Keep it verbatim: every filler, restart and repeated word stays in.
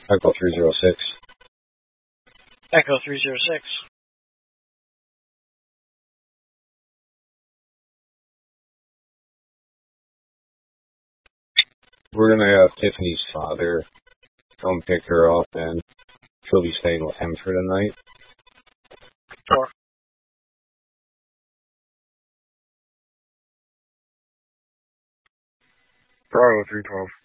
Echo three zero six. Echo three zero six. We're going to have Tiffany's father come pick her up, and she'll be staying with him for the night. Sure. Bravo three twelve.